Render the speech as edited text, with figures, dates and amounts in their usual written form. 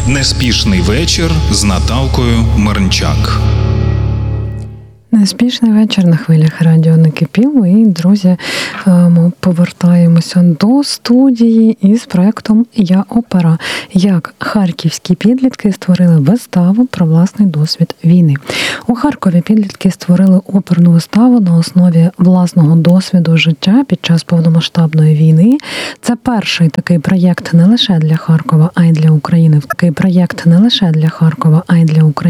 Неспішний вечір з Наталкою Мирнчак. Неспішний вечір на хвилях радіо «Накипіло». І, друзі, ми повертаємося до студії із проєктом «Я опера». Як харківські підлітки створили виставу про власний досвід війни. У Харкові підлітки створили оперну виставу на основі власного досвіду життя під час повномасштабної війни. Це перший такий проєкт не лише для Харкова, а й для України. Такий проєкт не лише для Харкова, а й для України.